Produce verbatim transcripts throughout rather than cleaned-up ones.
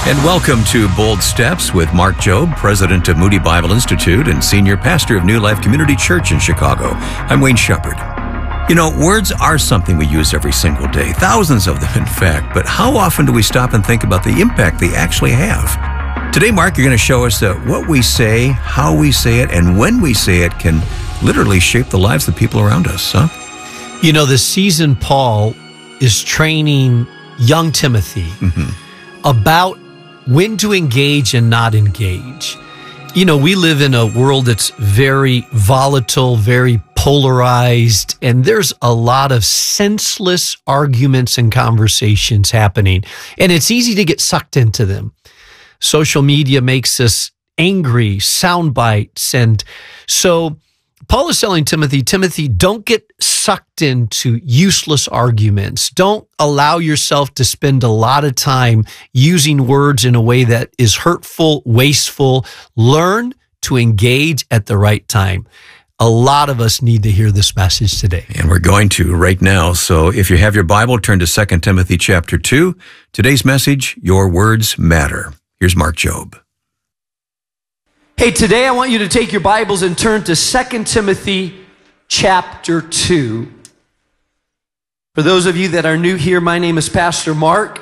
And welcome to Bold Steps with Mark Jobe, president of Moody Bible Institute and senior pastor of New Life Community Church in Chicago. I'm Wayne Shepherd. You know, words are something we use every single day, thousands of them in fact, but how often do we stop and think about the impact they actually have? Today, Mark, you're going to show us that what we say, how we say it, and when we say it can literally shape the lives of people around us, huh? You know, this season, Paul is training young Timothy mm-hmm. about when to engage and not engage. You know, we live in a world that's very volatile, very polarized, and there's a lot of senseless arguments and conversations happening, and it's easy to get sucked into them. Social media makes us angry, sound bites, and so Paul is telling Timothy, Timothy, don't get sucked into useless arguments. Don't allow yourself to spend a lot of time using words in a way that is hurtful, wasteful. Learn to engage at the right time. A lot of us need to hear this message today. And we're going to right now. So if you have your Bible, turn to Second Timothy chapter two. Today's message, Your Words Matter. Here's Mark Jobe. Hey, today I want you to take your Bibles and turn to Second Timothy chapter two. For those of you that are new here, my name is Pastor Mark.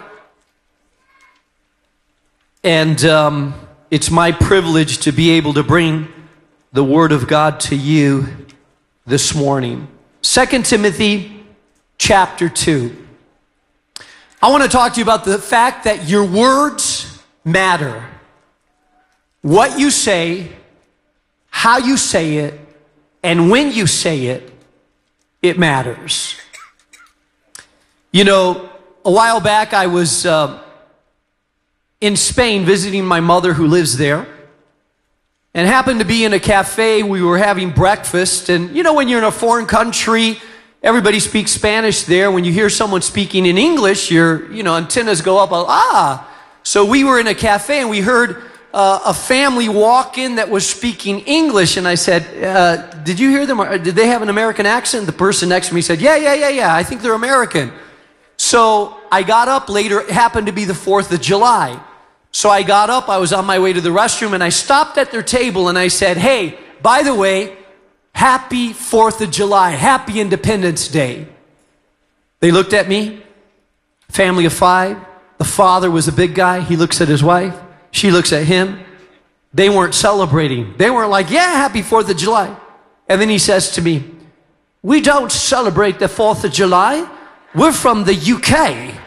And um, it's my privilege to be able to bring the Word of God to you this morning. Second Timothy chapter two. I want to talk to you about the fact that your words matter. What you say, how you say it, and when you say it, it matters. You know, a while back I was uh, in Spain visiting my mother who lives there, and happened to be in a cafe. We were having breakfast, and you know, when you're in a foreign country, everybody speaks Spanish there. When you hear someone speaking in English, your you know antennas go up. Ah, so we were in a cafe and we heard Uh, a family walk in that was speaking English, and I said, uh, did you hear them? Or did they have an American accent? The person next to me said, yeah, yeah, yeah, yeah, I think they're American. So I got up later. It happened to be the fourth of July. So I got up, I was on my way to the restroom, and I stopped at their table and I said, hey, by the way, happy fourth of July, happy Independence Day. They looked at me, family of five. The father was a big guy. He looks at his wife. She looks at him. They weren't celebrating. They weren't like, yeah, happy fourth of July. And then he says to me, we don't celebrate the fourth of July. We're from the U K.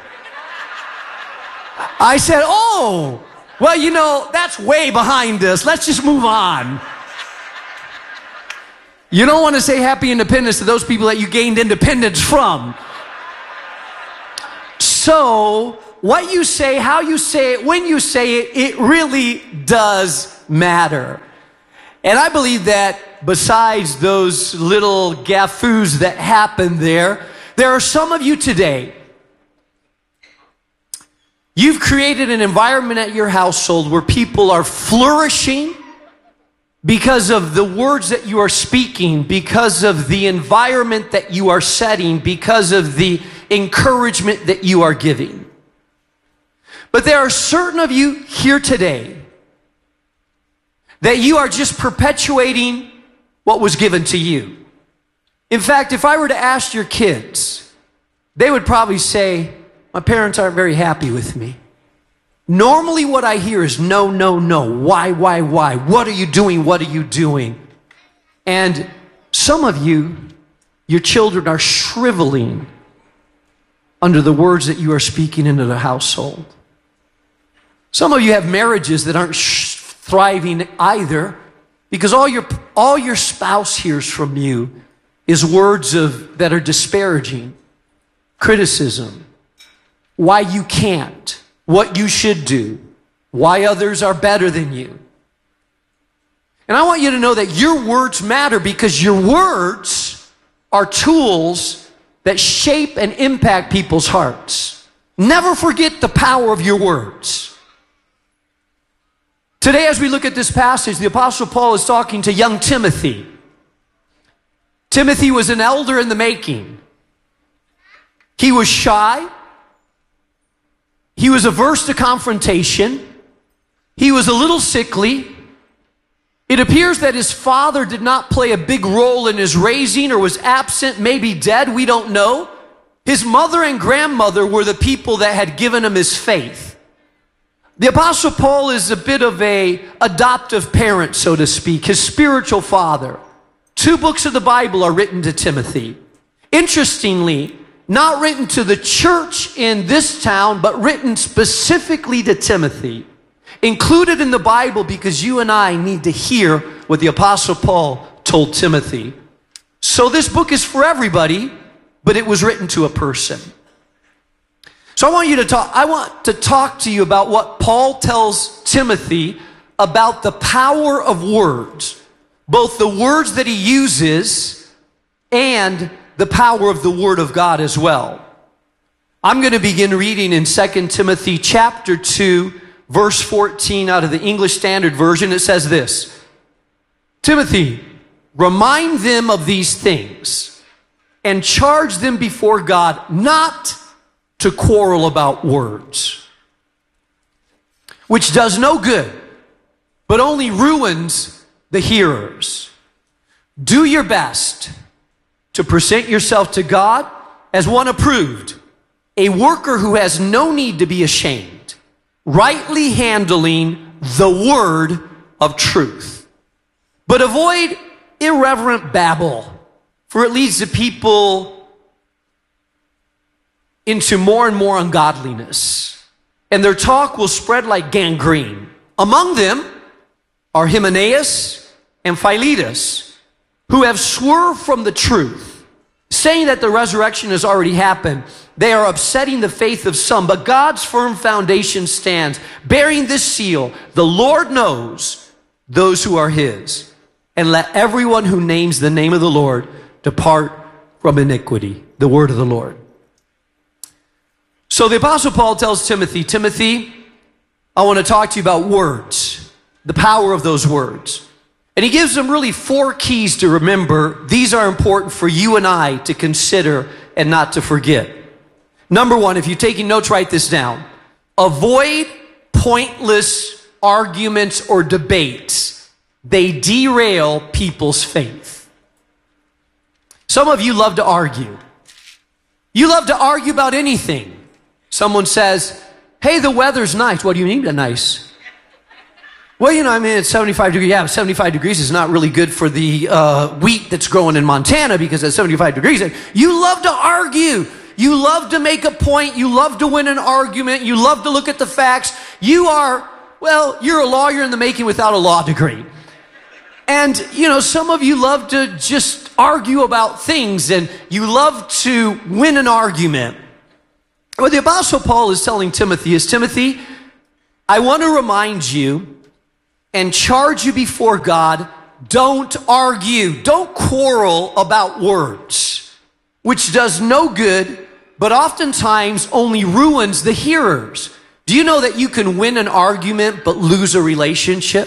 I said, oh, well, you know, that's way behind us. Let's just move on. You don't want to say happy independence to those people that you gained independence from. So what you say, how you say it, when you say it, it really does matter. And I believe that besides those little gaffes that happen there, there are some of you today, you've created an environment at your household where people are flourishing because of the words that you are speaking, because of the environment that you are setting, because of the encouragement that you are giving. But there are certain of you here today that you are just perpetuating what was given to you. In fact, if I were to ask your kids, they would probably say, my parents aren't very happy with me. Normally what I hear is no, no, no. Why, why, why? What are you doing? What are you doing? And some of you, your children are shriveling under the words that you are speaking into the household. Some of you have marriages that aren't sh- thriving either, because all your all your spouse hears from you is words of that are disparaging, criticism, why you can't, what you should do, why others are better than you. And I want you to know that your words matter, because your words are tools that shape and impact people's hearts. Never forget the power of your words. Today, as we look at this passage, the Apostle Paul is talking to young Timothy. Timothy was an elder in the making. He was shy. He was averse to confrontation. He was a little sickly. It appears that his father did not play a big role in his raising or was absent, maybe dead, we don't know. His mother and grandmother were the people that had given him his faith. The Apostle Paul is a bit of a adoptive parent, so to speak, his spiritual father. Two books of the Bible are written to Timothy. Interestingly, not written to the church in this town, but written specifically to Timothy. Included in the Bible because you and I need to hear what the Apostle Paul told Timothy. So this book is for everybody, but it was written to a person. So I want you to talk, I want to talk to you about what Paul tells Timothy about the power of words, both the words that he uses and the power of the Word of God as well. I'm going to begin reading in Second Timothy chapter two, verse fourteen out of the English Standard Version. It says this, Timothy, remind them of these things and charge them before God not to quarrel about words, which does no good, but only ruins the hearers. Do your best to present yourself to God as one approved, a worker who has no need to be ashamed, rightly handling the word of truth. But avoid irreverent babble, for it leads the people into more and more ungodliness, and their talk will spread like gangrene. Among them are Hymenaeus and Philetus, who have swerved from the truth, saying that the resurrection has already happened. They are upsetting the faith of some, but God's firm foundation stands, bearing this seal: the Lord knows those who are his. And let everyone who names the name of the Lord depart from iniquity. The word of the Lord. So the Apostle Paul tells Timothy, Timothy, I want to talk to you about words, the power of those words. And he gives them really four keys to remember. These are important for you and I to consider and not to forget. Number one, if you're taking notes, write this down. Avoid pointless arguments or debates. They derail people's faith. Some of you love to argue. You love to argue about anything. Someone says, hey, the weather's nice. What do you mean by nice? Well, you know, I mean, it's seventy-five degrees. Yeah, seventy-five degrees is not really good for the uh, wheat that's growing in Montana because it's seventy-five degrees. You love to argue. You love to make a point. You love to win an argument. You love to look at the facts. You are, well, you're a lawyer in the making without a law degree. And, you know, some of you love to just argue about things and you love to win an argument. What the Apostle Paul is telling Timothy is, Timothy, I want to remind you and charge you before God, don't argue, don't quarrel about words, which does no good, but oftentimes only ruins the hearers. Do you know that you can win an argument but lose a relationship?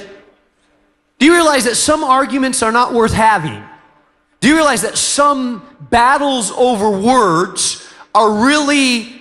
Do you realize that some arguments are not worth having? Do you realize that some battles over words are really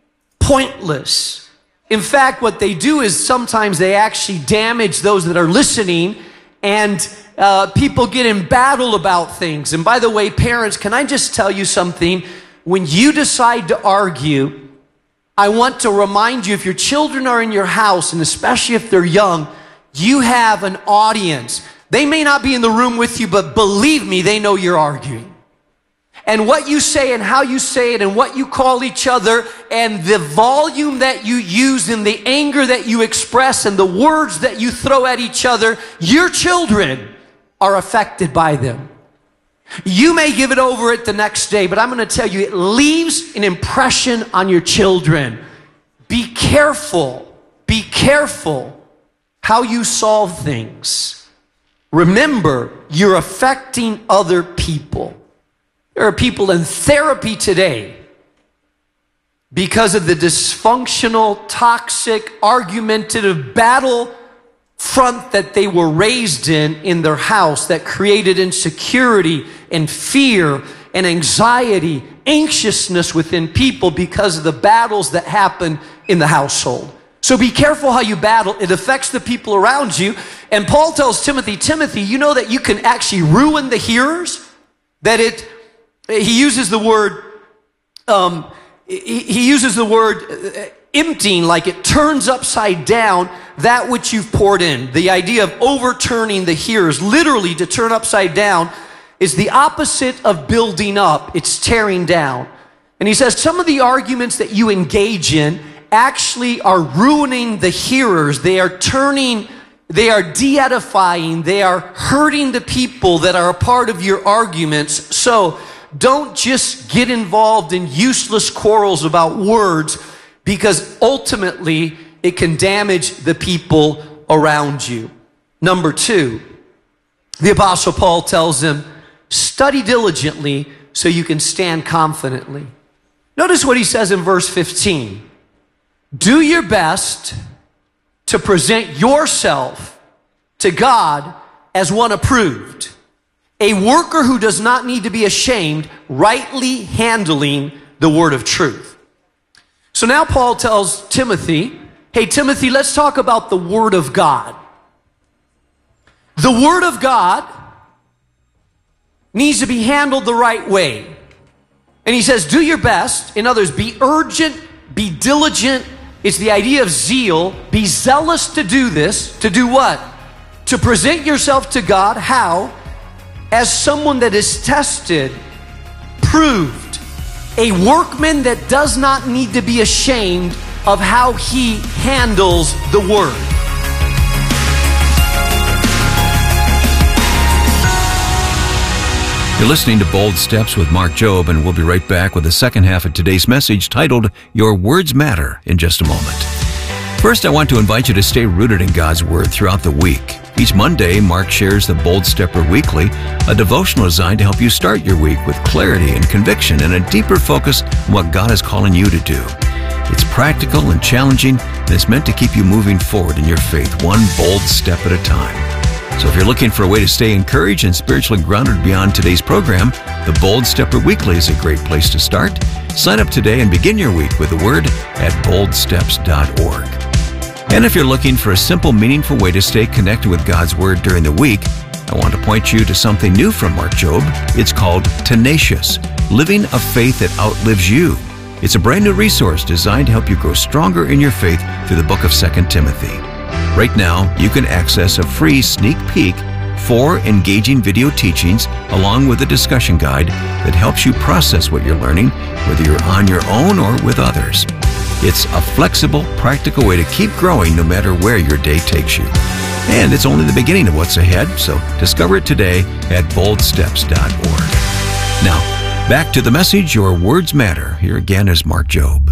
pointless? In fact, what they do is sometimes they actually damage those that are listening, and uh, people get in battle about things. And by the way, parents, can I just tell you something? When you decide to argue, I want to remind you, if your children are in your house, and especially if they're young, you have an audience. They may not be in the room with you, but believe me, they know you're arguing. And what you say and how you say it and what you call each other and the volume that you use and the anger that you express and the words that you throw at each other, your children are affected by them. You may give it over it the next day, but I'm going to tell you, it leaves an impression on your children. Be careful, be careful how you solve things. Remember, you're affecting other people. There are people in therapy today because of the dysfunctional, toxic, argumentative battle front that they were raised in in their house that created insecurity and fear and anxiety, anxiousness within people because of the battles that happen in the household. So be careful how you battle. It affects the people around you. And Paul tells Timothy, Timothy, you know that you can actually ruin the hearers? That it, he uses the word, um, he, he uses the word uh, emptying, like it turns upside down that which you've poured in. The idea of overturning the hearers, literally to turn upside down, is the opposite of building up. It's tearing down. And he says some of the arguments that you engage in actually are ruining the hearers. They are turning, they are de-edifying, they are hurting the people that are a part of your arguments. So don't just get involved in useless quarrels about words, because ultimately it can damage the people around you. Number two, the Apostle Paul tells them, study diligently so you can stand confidently. Notice what he says in verse fifteen. Do your best to present yourself to God as one approved, a worker who does not need to be ashamed, rightly handling the word of truth. So now Paul tells Timothy, hey, Timothy, let's talk about the word of God. The word of God needs to be handled the right way. And he says, do your best. In others, be urgent, be diligent. It's the idea of zeal. Be zealous to do this. To do what? To present yourself to God. How? As someone that is tested, proved, a workman that does not need to be ashamed of how he handles the word. You're listening to Bold Steps with Mark Jobe, and we'll be right back with the second half of today's message titled, Your Words Matter, in just a moment. First, I want to invite you to stay rooted in God's Word throughout the week. Each Monday, Mark shares the Bold Stepper Weekly, a devotional designed to help you start your week with clarity and conviction and a deeper focus on what God is calling you to do. It's practical and challenging, and it's meant to keep you moving forward in your faith, one bold step at a time. So if you're looking for a way to stay encouraged and spiritually grounded beyond today's program, the Bold Stepper Weekly is a great place to start. Sign up today and begin your week with the Word at bold steps dot org. And if you're looking for a simple, meaningful way to stay connected with God's Word during the week, I want to point you to something new from Mark Jobe. It's called Tenacious, Living a Faith That Outlives You. It's a brand new resource designed to help you grow stronger in your faith through the book of Second Timothy. Right now, you can access a free sneak peek, four engaging video teachings, along with a discussion guide that helps you process what you're learning, whether you're on your own or with others. It's a flexible, practical way to keep growing no matter where your day takes you. And it's only the beginning of what's ahead, so discover it today at bold steps dot org. Now, back to the message, Your Words Matter. Here again is Mark Jobe.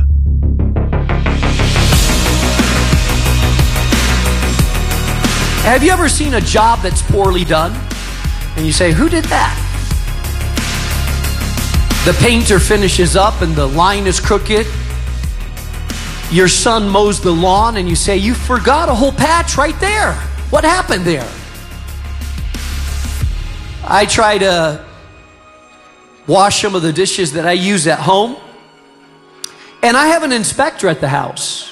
Have you ever seen a job that's poorly done? And you say, who did that? The painter finishes up and the line is crooked. Your son mows the lawn and you say, you forgot a whole patch right there. What happened there? I try to wash some of the dishes that I use at home, and I have an inspector at the house.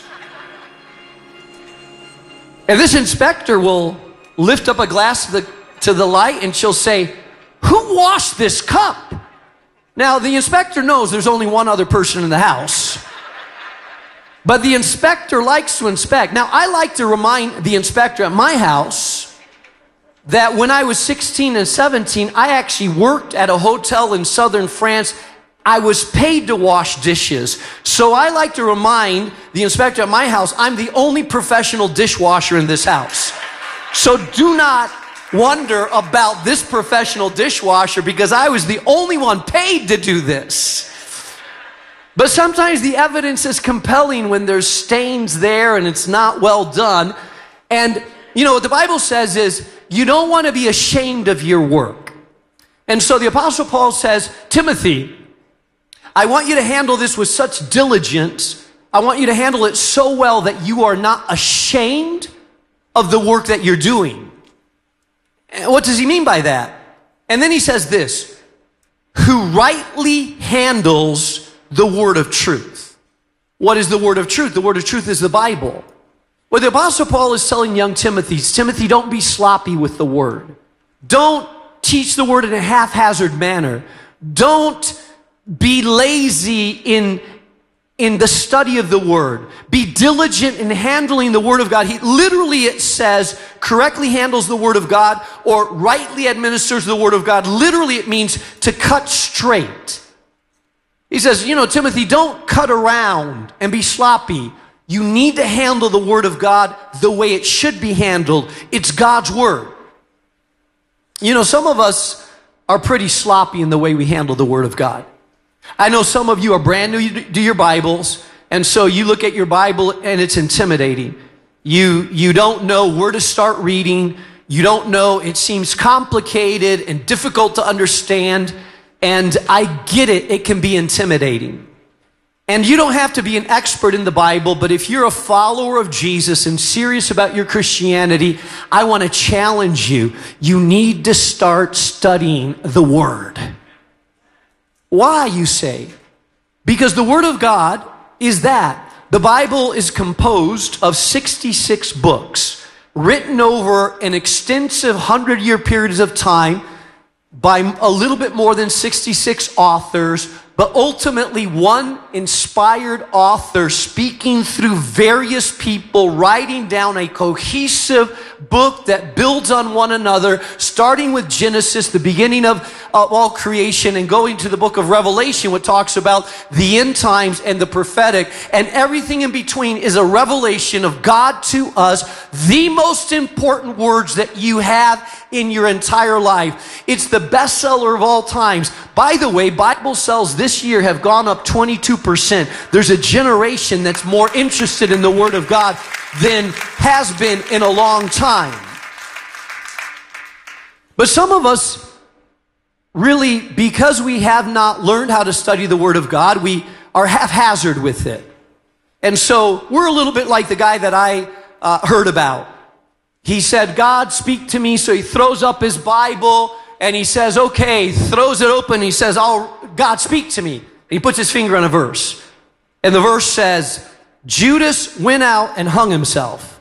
And this inspector will lift up a glass to the, to the light and she'll say, who washed this cup? Now, the inspector knows there's only one other person in the house. But the inspector likes to inspect. Now, I like to remind the inspector at my house that when I was sixteen and seventeen, I actually worked at a hotel in southern France. I was paid to wash dishes. So I like to remind the inspector at my house, I'm the only professional dishwasher in this house. So do not wonder about this professional dishwasher, because I was the only one paid to do this. But sometimes the evidence is compelling when there's stains there and it's not well done. And you know what the Bible says is, you don't want to be ashamed of your work. And so the Apostle Paul says, Timothy, I want you to handle this with such diligence. I want you to handle it so well that you are not ashamed of the work that you're doing. And what does he mean by that? And then he says this, who rightly handles the word of truth. What is the word of truth? The word of truth is the Bible. What the Apostle Paul is telling young Timothy is, Timothy, don't be sloppy with the word. Don't teach the word in a haphazard manner. Don't be lazy in, in the study of the word. Be diligent in handling the word of God. He literally, it says, correctly handles the word of God or rightly administers the word of God. Literally, it means to cut straight. He says, you know, Timothy, don't cut around and be sloppy. You need to handle the word of God the way it should be handled. It's God's word. You know, some of us are pretty sloppy in the way we handle the word of God. I know some of you are brand new to your Bibles, and so you look at your Bible and it's intimidating. You, you don't know where to start reading. You don't know, it seems complicated and difficult to understand. And I get it, it can be intimidating. And you don't have to be an expert in the Bible, but if you're a follower of Jesus and serious about your Christianity, I want to challenge you. You need to start studying the Word. Why, you say? Because the Word of God is that. The Bible is composed of sixty-six books, written over an extensive hundred-year periods of time by a little bit more than sixty-six authors, but ultimately one inspired author speaking through various people, writing down a cohesive book that builds on one another, starting with Genesis, the beginning of, of all creation, and going to the book of Revelation, which talks about the end times and the prophetic, and everything in between is a revelation of God to us, the most important words that you have in your entire life. It's the bestseller of all times. By the way, Bible sales this year have gone up twenty-two percent. There's a generation that's more interested in the Word of God than has been in a long time. But some of us really, because we have not learned how to study the Word of God, we are haphazard with it. And so we're a little bit like the guy that I uh, heard about. He said, God, speak to me. So he throws up his Bible and he says, okay, throws it open. He says, oh, God, speak to me. And he puts his finger on a verse. And the verse says, Judas went out and hung himself.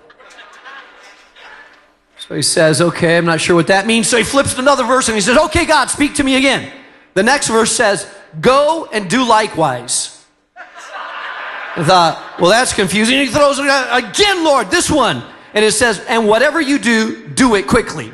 So he says, okay, I'm not sure what that means. So he flips to another verse and he says, okay, God, speak to me again. The next verse says, go and do likewise. I thought, well, that's confusing. He throws it out again, Lord, this one. And it says, and whatever you do, do it quickly.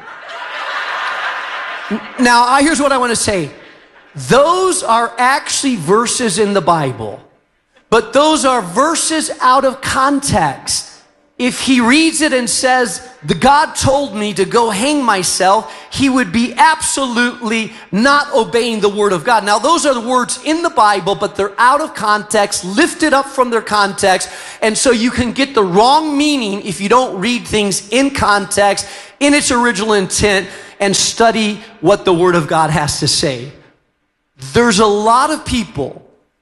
Now, here's what I want to say. Those are actually verses in the Bible, but those are verses out of context. If he reads it and says, the God told me to go hang myself, he would be absolutely not obeying the Word of God. Now, those are the words in the Bible, but they're out of context, lifted up from their context, and so you can get the wrong meaning if you don't read things in context, in its original intent, and study what the Word of God has to say. There's a lot of people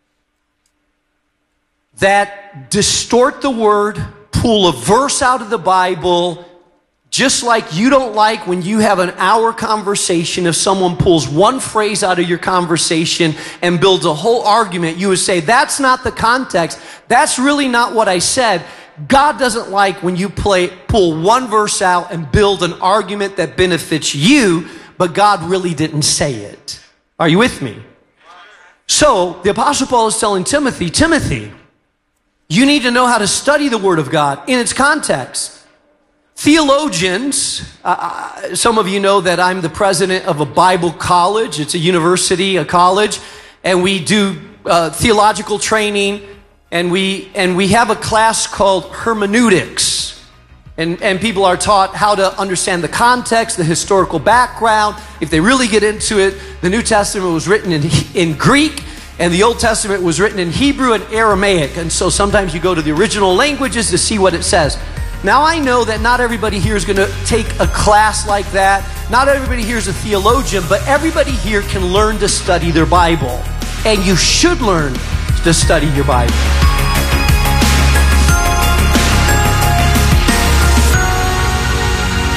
that distort the Word, pull a verse out of the Bible, just like you don't like when you have an hour conversation. If someone pulls one phrase out of your conversation and builds a whole argument, you would say, that's not the context. That's really not what I said. God doesn't like when you play, pull one verse out and build an argument that benefits you, but God really didn't say it. Are you with me? So the Apostle Paul is telling Timothy, Timothy, you need to know how to study the Word of God in its context. Theologians, uh, some of you know that I'm the president of a Bible college. It's a university, a college, and we do uh, theological training, and we and we have a class called hermeneutics. And, and people are taught how to understand the context, the historical background. If they really get into it, the New Testament was written in, in Greek, and the Old Testament was written in Hebrew and Aramaic. And so sometimes you go to the original languages to see what it says. Now, I know that not everybody here is going to take a class like that. Not everybody here is a theologian, but everybody here can learn to study their Bible. And you should learn to study your Bible.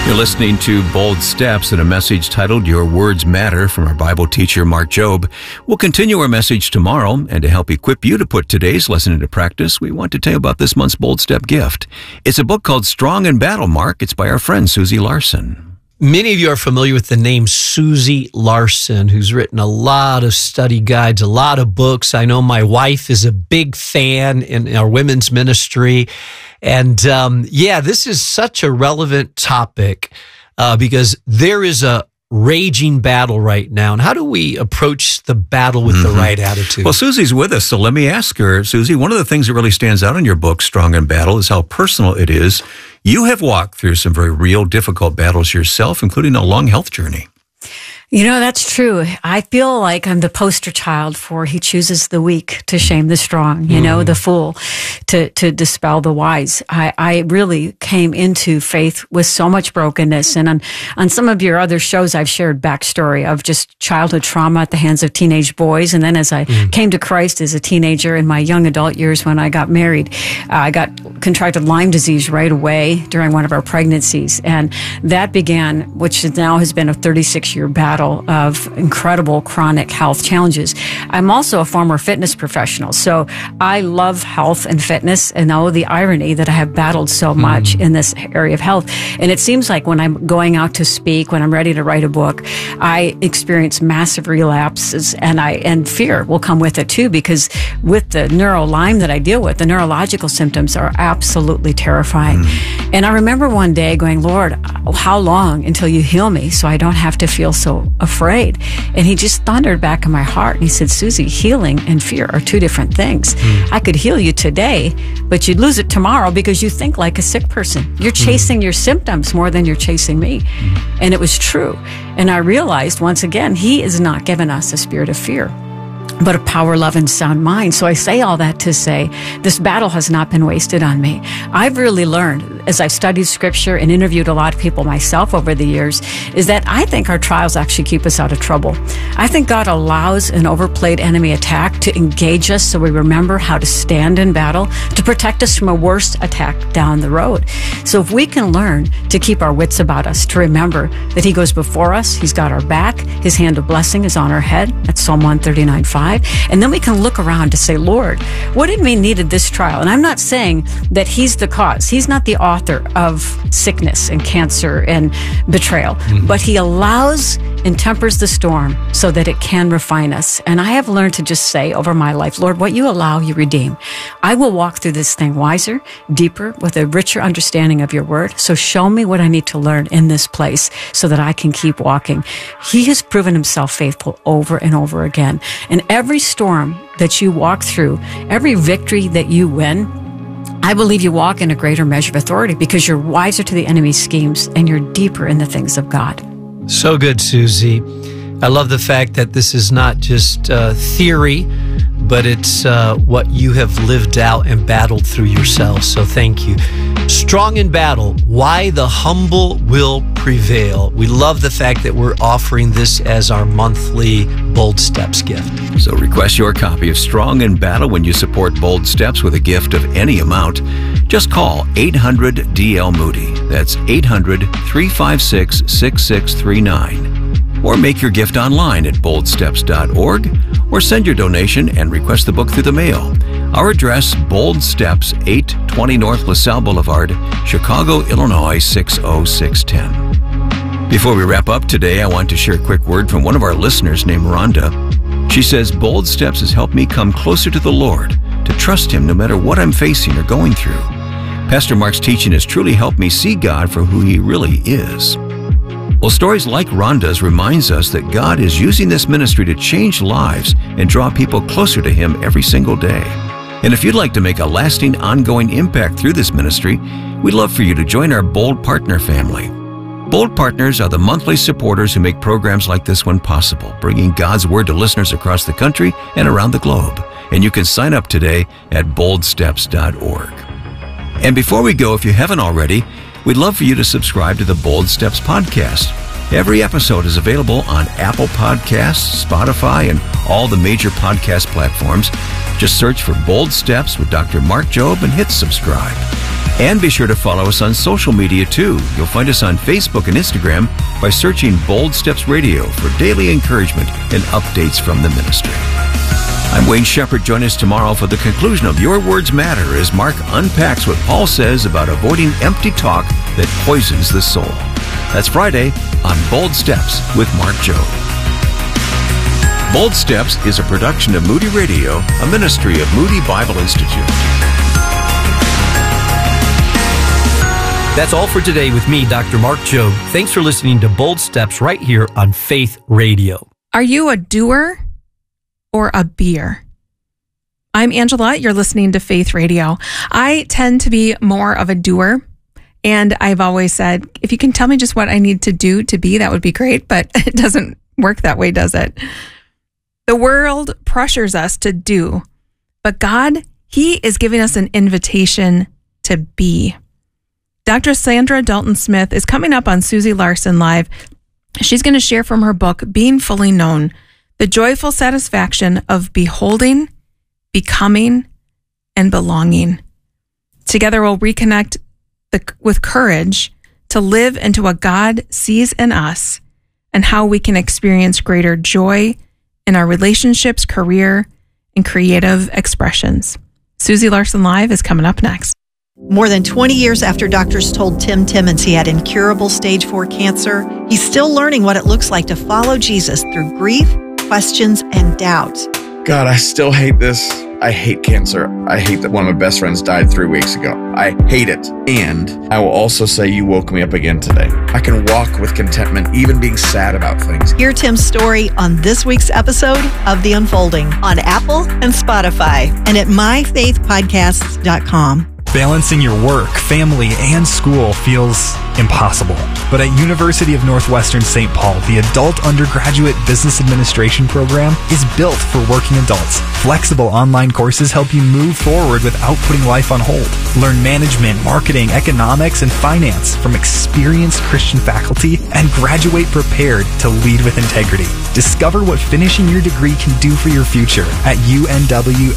You're listening to Bold Steps and a message titled Your Words Matter from our Bible teacher, Mark Jobe. We'll continue our message tomorrow, and to help equip you to put today's lesson into practice, we want to tell you about this month's Bold Step gift. It's a book called Strong in Battle, Mark. It's by our friend Susie Larson. Many of you are familiar with the name Susie Larson, who's written a lot of study guides, a lot of books. I know my wife is a big fan in our women's ministry. And um, yeah, this is such a relevant topic uh, because there is a raging battle right now. And how do we approach the battle with mm-hmm. the right attitude? Well, Susie's with us, so let me ask her. Susie, one of the things that really stands out in your book, Strong in Battle, is how personal it is. You have walked through some very real, difficult battles yourself, including a long health journey. You know, that's true. I feel like I'm the poster child for he chooses the weak to shame the strong, you mm. know, the fool to, to dispel the wise. I, I really came into faith with so much brokenness. And on, on some of your other shows, I've shared backstory of just childhood trauma at the hands of teenage boys. And then as I mm. came to Christ as a teenager in my young adult years when I got married, uh, I got contracted Lyme disease right away during one of our pregnancies. And that began, which now has been a thirty-six year battle of incredible chronic health challenges. I'm also a former fitness professional, so I love health and fitness and know the irony that I have battled so much mm. in this area of health. And it seems like when I'm going out to speak, when I'm ready to write a book, I experience massive relapses, and I and fear will come with it too, because with the neuro Lyme that I deal with, the neurological symptoms are absolutely terrifying. Mm. And I remember one day going, Lord, how long until you heal me so I don't have to feel so afraid? And he just thundered back in my heart and he said, Susie, healing and fear are two different things. Mm. I could heal you today, but you'd lose it tomorrow because you think like a sick person. You're chasing mm. your symptoms more than you're chasing me. Mm. And it was true. And I realized once again, he is not giving us a spirit of fear, but a power, love, and sound mind. So I say all that to say this battle has not been wasted on me. I've really learned, as I've studied scripture and interviewed a lot of people myself over the years, is that I think our trials actually keep us out of trouble. I think God allows an overplayed enemy attack to engage us so we remember how to stand in battle, to protect us from a worse attack down the road. So if we can learn to keep our wits about us, to remember that he goes before us, he's got our back, his hand of blessing is on our head, that's Psalm one thirty-nine five. And then we can look around to say, Lord, what did we needed this trial? And I'm not saying that he's the cause. He's not the author of sickness and cancer and betrayal, mm-hmm. but he allows and tempers the storm so that it can refine us. And I have learned to just say over my life, Lord, what you allow, you redeem. I will walk through this thing wiser, deeper, with a richer understanding of your word. So show me what I need to learn in this place so that I can keep walking. He has proven himself faithful over and over again. And every storm that you walk through, every victory that you win, I believe you walk in a greater measure of authority because you're wiser to the enemy's schemes and you're deeper in the things of God. So good, Susie. I love the fact that this is not just uh, theory, but it's uh, what you have lived out and battled through yourself. So thank you. Strong in Battle, Why the Humble Will Prevail. We love the fact that we're offering this as our monthly Bold Steps gift. So request your copy of Strong in Battle when you support Bold Steps with a gift of any amount. Just call eight hundred D L Moody. That's eight hundred, three five six, six six three nine. Or make your gift online at bold steps dot org, or send your donation and request the book through the mail. Our address, Bold Steps, eight twenty North LaSalle Boulevard, Chicago, Illinois, six oh six one oh. Before we wrap up today, I want to share a quick word from one of our listeners named Rhonda. She says, Bold Steps has helped me come closer to the Lord, to trust him no matter what I'm facing or going through. Pastor Mark's teaching has truly helped me see God for who he really is. Well, stories like Rhonda's reminds us that God is using this ministry to change lives and draw people closer to him every single day. And if you'd like to make a lasting, ongoing impact through this ministry, we'd love for you to join our Bold Partner family. Bold Partners are the monthly supporters who make programs like this one possible, bringing God's Word to listeners across the country and around the globe. And you can sign up today at bold steps dot org. And before we go, if you haven't already, we'd love for you to subscribe to the Bold Steps podcast. Every episode is available on Apple Podcasts, Spotify, and all the major podcast platforms. Just search for Bold Steps with Doctor Mark Jobe and hit subscribe. And be sure to follow us on social media too. You'll find us on Facebook and Instagram by searching Bold Steps Radio for daily encouragement and updates from the ministry. I'm Wayne Shepherd. Join us tomorrow for the conclusion of Your Words Matter as Mark unpacks what Paul says about avoiding empty talk that poisons the soul. That's Friday on Bold Steps with Mark Jobe. Bold Steps is a production of Moody Radio, a ministry of Moody Bible Institute. That's all for today with me, Doctor Mark Jobe. Thanks for listening to Bold Steps right here on Faith Radio. Are you a doer or a beer? I'm Angela. You're listening to Faith Radio. I tend to be more of a doer, and I've always said, if you can tell me just what I need to do to be, that would be great, but it doesn't work that way, does it? The world pressures us to do, but God, He is giving us an invitation to be. Doctor Sandra Dalton Smith is coming up on Susie Larson Live. She's going to share from her book, Being Fully Known, the joyful satisfaction of beholding, becoming, and belonging. Together we'll reconnect the, with courage to live into what God sees in us and how we can experience greater joy in our relationships, career, and creative expressions. Susie Larson Live is coming up next. More than twenty years after doctors told Tim Timmons he had incurable stage four cancer, he's still learning what it looks like to follow Jesus through grief, questions, and doubt. God, I still hate this. I hate cancer. I hate that one of my best friends died three weeks ago. I hate it. And I will also say you woke me up again today. I can walk with contentment, even being sad about things. Hear Tim's story on this week's episode of The Unfolding on Apple and Spotify and at my faith podcasts dot com. Balancing your work, family, and school feels impossible. But at University of Northwestern Saint Paul, the Adult Undergraduate Business Administration program is built for working adults. Flexible online courses help you move forward without putting life on hold. Learn management, marketing, economics, and finance from experienced Christian faculty and graduate prepared to lead with integrity. Discover what finishing your degree can do for your future at unwsp.edu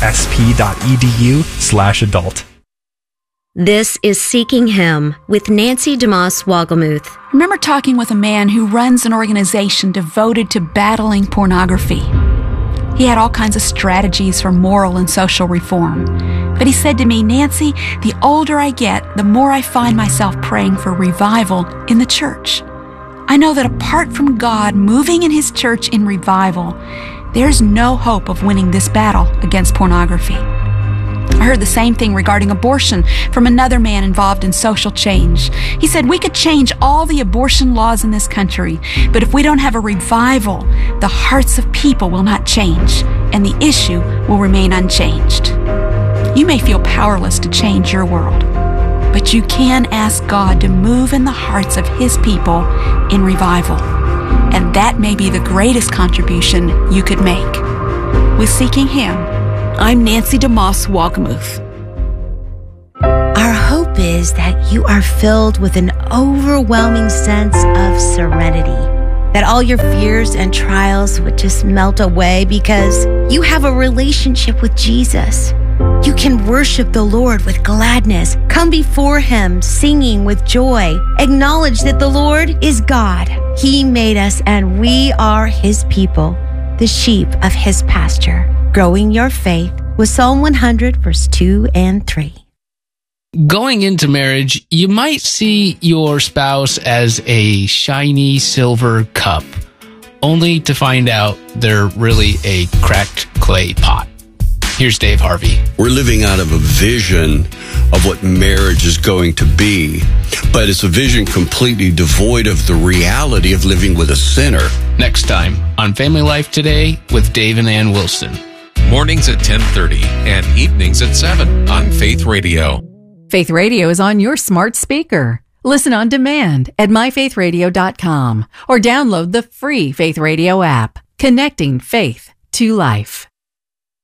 slash adult. This is Seeking Him with Nancy DeMoss Wogelmuth. Remember talking with a man who runs an organization devoted to battling pornography. He had all kinds of strategies for moral and social reform. But he said to me, Nancy, the older I get, the more I find myself praying for revival in the church. I know that apart from God moving in His church in revival, there's no hope of winning this battle against pornography. I heard the same thing regarding abortion from another man involved in social change. He said, we could change all the abortion laws in this country, but if we don't have a revival, the hearts of people will not change, and the issue will remain unchanged. You may feel powerless to change your world, but you can ask God to move in the hearts of His people in revival, and that may be the greatest contribution you could make. With Seeking Him, I'm Nancy DeMoss Wogelmuth. Our hope is that you are filled with an overwhelming sense of serenity, that all your fears and trials would just melt away because you have a relationship with Jesus. You can worship the Lord with gladness, come before Him singing with joy, acknowledge that the Lord is God. He made us and we are His people, the sheep of His pasture. Growing your faith with Psalm one hundred, verse two and three. Going into marriage, you might see your spouse as a shiny silver cup, only to find out they're really a cracked clay pot. Here's Dave Harvey. We're living out of a vision of what marriage is going to be, but it's a vision completely devoid of the reality of living with a sinner. Next time on Family Life Today with Dave and Ann Wilson. Mornings at ten thirty and evenings at seven on Faith Radio. Faith Radio is on your smart speaker. Listen on demand at my faith radio dot com or download the free Faith Radio app, connecting faith to life.